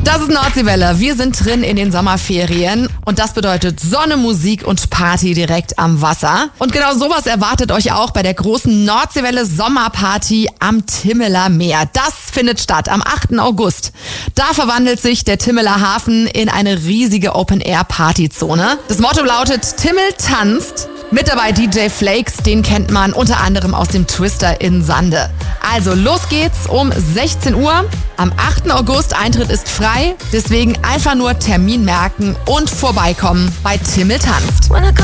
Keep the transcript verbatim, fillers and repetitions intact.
Das ist Nordseewelle. Wir sind drin in den Sommerferien und das bedeutet Sonne, Musik und Party direkt am Wasser. Und genau sowas erwartet euch auch bei der großen Nordseewelle Sommerparty am Timmeler Meer. Das findet statt am achten August. Da verwandelt sich der Timmeler Hafen in eine riesige Open-Air-Partyzone. Das Motto lautet Timmel tanzt. Mit dabei D J Flakes, den kennt man unter anderem aus dem Twister in Sande. Also los geht's um sechzehn Uhr. Am achten August, Eintritt ist frei, deswegen einfach nur Termin merken und vorbeikommen bei Timmel tanzt.